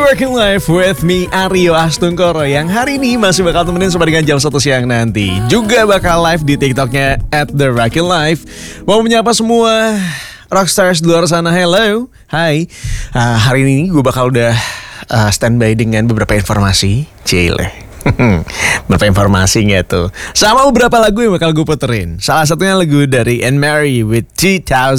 Working Life with me, Aryo Astungkoro, yang hari ini masih bakal temenin sampai dengan jam 1 siang nanti. Juga bakal live di TikToknya @TheRockinLife. Mau menyapa semua rockstars di luar sana, hello, hai. Hari ini gue bakal udah standby dengan beberapa informasi, cile. Beberapa informasi gak tuh? Sama beberapa lagu yang bakal gue puterin. Salah satunya lagu dari Anne Marie with 2000.